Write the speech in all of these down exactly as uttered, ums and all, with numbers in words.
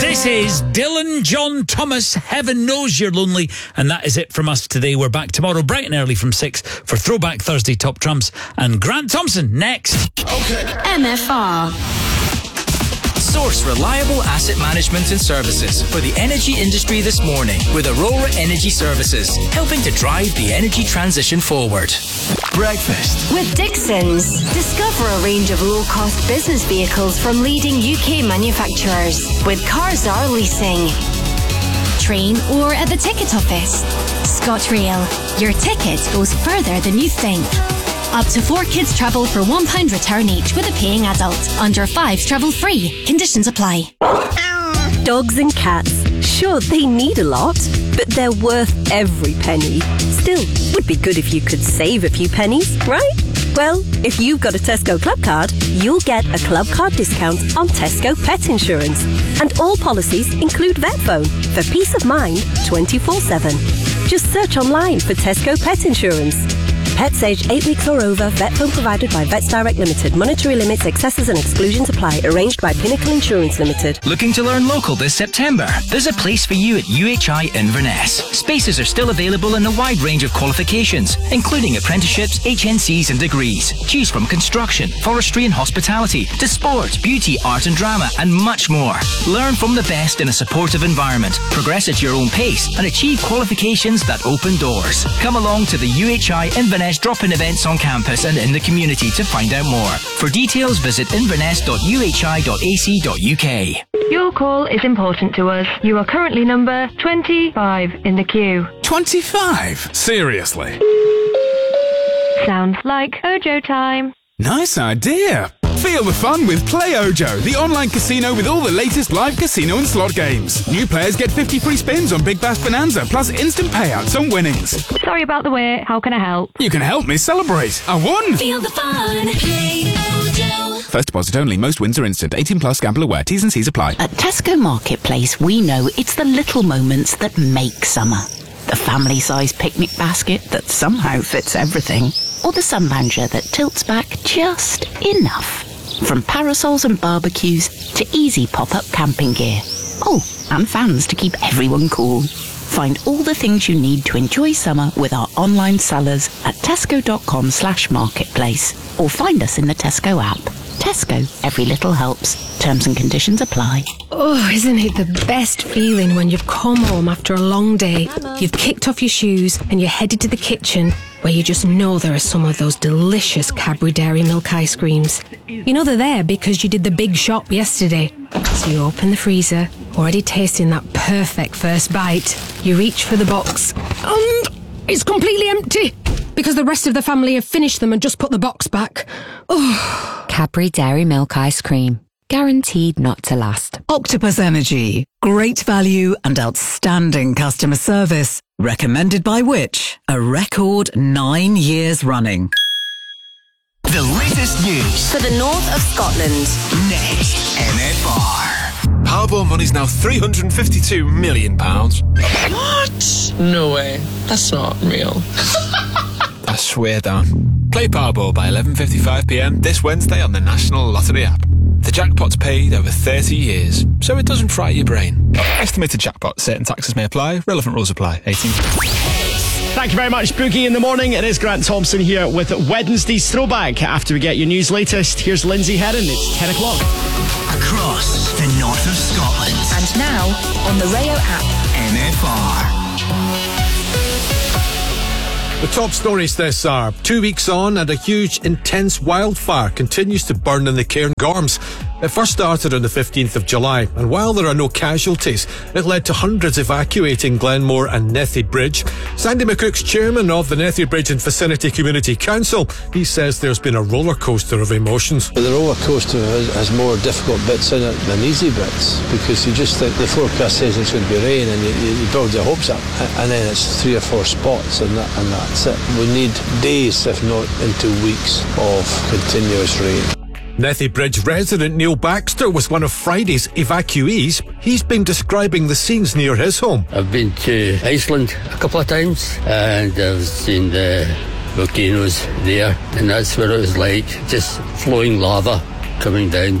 This is Dylan John Thomas, Heaven Knows You're Lonely, and that is it from us today. We're back tomorrow bright and early from six for Throwback Thursday Top Trumps, and Grant Thompson next. Okay. M F R. Source reliable asset management and services for the energy industry this morning with Aurora Energy Services, helping to drive the energy transition forward. Breakfast with Dixons. Discover a range of low-cost business vehicles from leading U K manufacturers with Carzar Leasing. Train or at the ticket office. ScotRail. Your ticket goes further than you think. Up to four kids travel for one pound return each with a paying adult. Under fives travel free. Conditions apply. Dogs and cats. Sure, they need a lot, but they're worth every penny. Still, would be good if you could save a few pennies, right? Well, if you've got a Tesco Club card, you'll get a Club card discount on Tesco Pet Insurance. And all policies include VetPhone for peace of mind twenty-four seven. Just search online for Tesco Pet Insurance. Pets aged eight weeks or over. VetPhone provided by Vets Direct Limited. Monetary limits, excesses and exclusions apply. Arranged by Pinnacle Insurance Limited. Looking to learn local this September? There's a place for you at U H I Inverness. Spaces are still available in a wide range of qualifications, including apprenticeships, H N Cs and degrees. Choose from construction, forestry and hospitality, to sport, beauty, art and drama, and much more. Learn from the best in a supportive environment. Progress at your own pace and achieve qualifications that open doors. Come along to the U H I Inverness drop-in events on campus and in the community to find out more. For details, visit inverness dot u h i dot a c dot u k. Your call is important to us. You are currently number twenty-five in the queue. twenty-five? Seriously? Sounds like Ojo time. Nice idea. Feel the fun with Play Ojo, the online casino with all the latest live casino and slot games. New players get fifty free spins on Big Bass Bonanza, plus instant payouts on winnings. Sorry about the wait. How can I help? You can help me celebrate. I won! Feel the fun. Play Ojo. First deposit only. Most wins are instant. eighteen plus. Gamble aware. T's and C's apply. At Tesco Marketplace, we know it's the little moments that make summer. The family-sized picnic basket that somehow fits everything. Or the sun lounger that tilts back just enough. From parasols and barbecues to easy pop-up camping gear. Oh, and fans to keep everyone cool. Find all the things you need to enjoy summer with our online sellers at tesco.com slash marketplace. Or find us in the Tesco app. Tesco, every little helps. Terms and conditions apply. Oh, isn't it the best feeling when you've come home after a long day, you've kicked off your shoes and you're headed to the kitchen where you just know there are some of those delicious Cadbury Dairy Milk ice creams. You know they're there because you did the big shop yesterday. So you open the freezer, already tasting that perfect first bite. You reach for the box and it's completely empty because the rest of the family have finished them and just put the box back. Oh. Cadbury Dairy Milk ice cream. Guaranteed not to last. Octopus Energy. Great value and outstanding customer service. Recommended by which? A record nine years running. The latest news for the north of Scotland. Next. M F R. Powerball money's now three hundred fifty-two million pounds. What? No way. That's not real. I swear down. Play Powerball by eleven fifty-five p m this Wednesday on the National Lottery app. The jackpot's paid over thirty years, so it doesn't fry your brain. Estimated jackpot. Certain taxes may apply. Relevant rules apply. eighteen. Thank you very much, Boogie in the morning. It is Grant Thompson here with Wednesday's Throwback. After we get your news latest, here's Lindsay Heron. It's ten o'clock. Across the north of Scotland. And now on the Rayo app. M F R. The top stories this are two weeks on and a huge, intense wildfire continues to burn in the Cairngorms. It first started on the fifteenth of July, and while there are no casualties, it led to hundreds evacuating Glenmore and Nethy Bridge. Sandy McCook's chairman of the Nethy Bridge and Vicinity Community Council, he says there's been a roller coaster of emotions. The roller coaster has, has more difficult bits in it than easy bits, because you just think the forecast says it's going to be rain and you, you build your hopes up, and then it's three or four spots and, that, and that's it. We need days, if not into weeks, of continuous rain. Nethy Bridge resident Neil Baxter was one of Friday's evacuees. He's been describing the scenes near his home. I've been to Iceland a couple of times and I've seen the volcanoes there, and that's what it was like, just flowing lava coming down.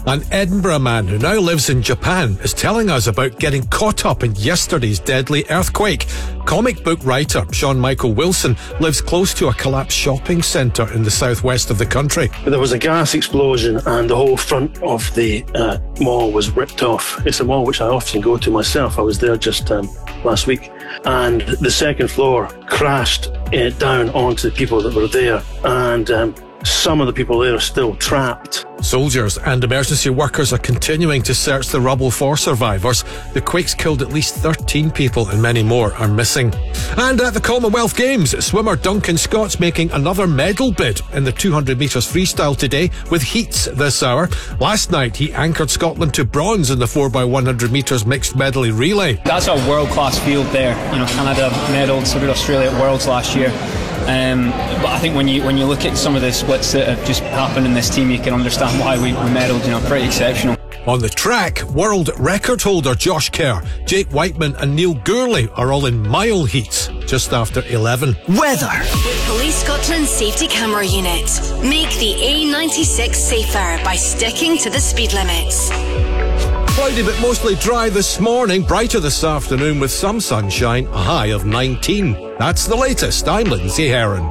An Edinburgh man who now lives in Japan is telling us about getting caught up in yesterday's deadly earthquake. Comic book writer Sean Michael Wilson lives close to a collapsed shopping centre in the southwest of the country. There was a gas explosion and the whole front of the uh, mall was ripped off. It's a mall which I often go to myself. I was there just um, last week. And the second floor crashed uh, down onto the people that were there. And um, some of the people there are still trapped. Soldiers and emergency workers are continuing to search the rubble for survivors. The quakes killed at least thirteen people and many more are missing. And at the Commonwealth Games, swimmer Duncan Scott's making another medal bid in the two hundred metres freestyle today with heats this hour. Last night he anchored Scotland to bronze in the four by one hundred metres mixed medley relay. That's a world-class field there. You know, Canada medalled, so did Australia at Worlds last year. Um, but I think when you when you look at some of the splits that have just happened in this team, you can understand why we, we medalled. You know, pretty exceptional. On the track, world record holder Josh Kerr, Jake Whiteman and Neil Gourley are all in mile heats just after eleven. Weather. With Police Scotland's safety camera unit, make the A ninety-six safer by sticking to the speed limits. Cloudy but mostly dry this morning, brighter this afternoon with some sunshine, a high of nineteen. That's the latest. I'm Lindsay Heron.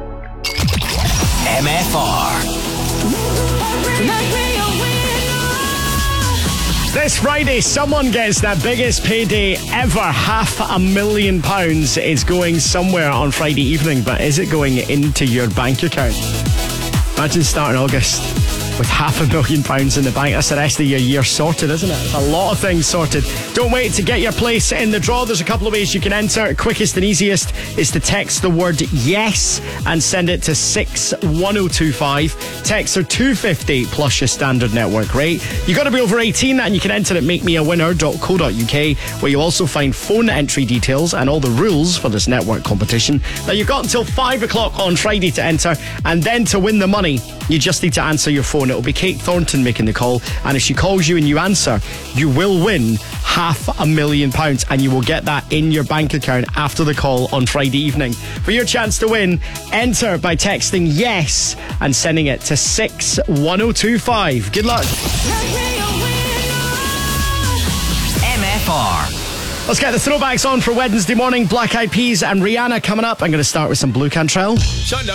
M F R. This Friday, someone gets their biggest payday ever. Half a million pounds is going somewhere on Friday evening, but is it going into your bank account? Imagine starting August with half a million pounds in the bank. That's the rest of your year sorted, isn't it? A lot of things sorted. Don't wait to get your place in the draw. There's a couple of ways you can enter. Quickest and easiest is to text the word yes and send it to six one oh two five. Texts are two fifty plus your standard network rate. You got to be over eighteen and you can enter at make me a winner dot co dot uk, where you'll also find phone entry details and all the rules for this network competition. Now you've got until five o'clock on Friday to enter, and then to win the money you just need to answer your phone. It'll be Kate Thornton making the call, and if she calls you and you answer, you will win half a million pounds, and you will get that in your bank account after the call on Friday evening. For your chance to win, enter by texting yes and sending it to six one oh two five. Good luck. M F R. Let's get the throwbacks on for Wednesday morning. Black Eyed Peas and Rihanna coming up. I'm going to start with some Blue Cantrell. Shut up.